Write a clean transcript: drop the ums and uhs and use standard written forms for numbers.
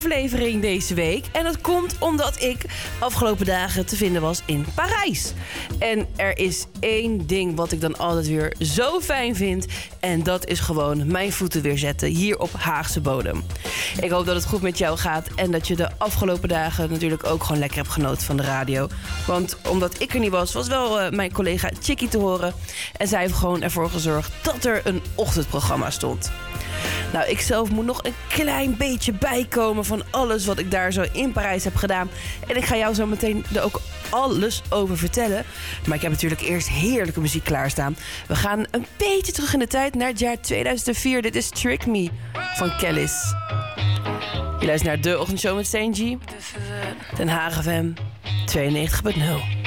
aflevering deze week. En dat komt omdat ik afgelopen dagen te vinden was in Parijs. En er is één ding wat ik dan altijd weer zo fijn vind. En dat is gewoon mijn voeten weer zetten hier op Haagse bodem. Ik hoop dat het goed met jou gaat. En dat je de afgelopen dagen natuurlijk ook gewoon lekker hebt genoten van de radio. Want omdat ik er niet was wel mijn collega Chickie te horen. En zij heeft gewoon ervoor gezorgd dat er een ochtendprogramma stond. Nou, ik zelf moet nog een klein beetje bijkomen van alles wat ik daar zo in Parijs heb gedaan. En ik ga jou zo meteen er ook alles over vertellen. Maar ik heb natuurlijk eerst heerlijke muziek klaarstaan. We gaan een beetje terug in de tijd naar het jaar 2004. Dit is Trick Me van Kellis. Je luistert naar de ochtendshow met Stijn G. Den Haag FM 92.0.